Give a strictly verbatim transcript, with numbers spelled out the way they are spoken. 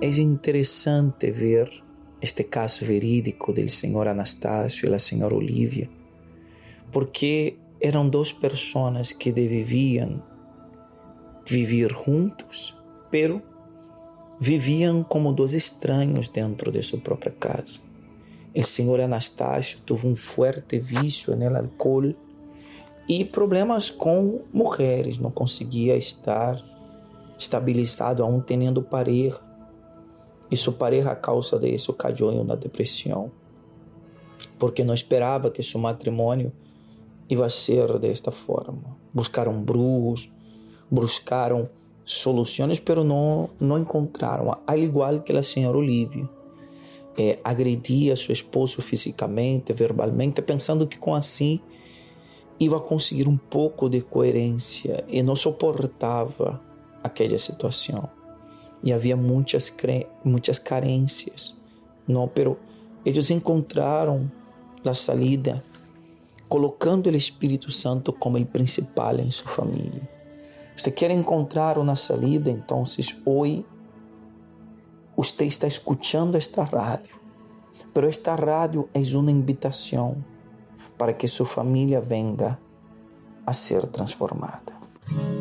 é interessante ver este caso verídico do senhor Anastácio e da senhora Olivia, porque eram duas pessoas que deviam viver juntos, pero viviam como dois estranhos dentro de sua própria casa. O senhor Anastácio teve um forte vício no álcool e problemas com mulheres, não conseguia estar estabilizado aún tendo pareja. E sua pareja, a causa disso, caiu em uma depressão, porque não esperava que seu matrimônio ia ser desta forma. Buscaram brujos, buscaram soluções, pero não, não encontraram. Al igual que a senhora Olivia, eh, agredia seu esposo fisicamente, verbalmente, pensando que com assim ia conseguir um pouco de coerência, e não suportava aquela situação. E havia muitas, cre... muitas carências, não, pero eles encontraram a saída colocando o Espírito Santo como o principal em sua família. Você quer encontrar uma saída? Então, hoje você está escutando esta rádio, pero esta rádio é uma invitação para que sua família venga a ser transformada.